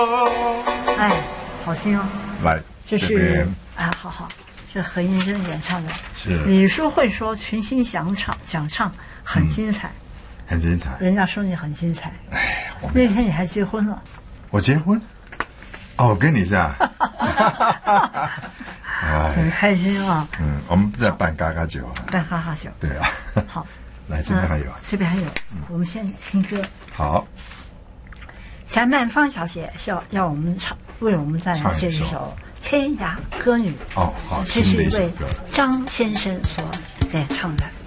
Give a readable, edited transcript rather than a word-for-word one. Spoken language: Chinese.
哎，好听哦。 来， 这是这边好，这何医生演唱的。 是李叔会说群星想唱很精彩， 很精彩。 人家说你很精彩。 哎， 那天你还结婚了？ 我结婚？哦，我跟你是啊。 很开心啊。 我们在办嘎嘎酒啊。 办哈哈酒。 对啊。 好， 来这边还有。 这边还有。我们先听歌。 好。 贾曼芳小姐要我们为我们带来这一首《天涯歌女》。 哦，好， 这是一位新的一首歌张先生所演唱的。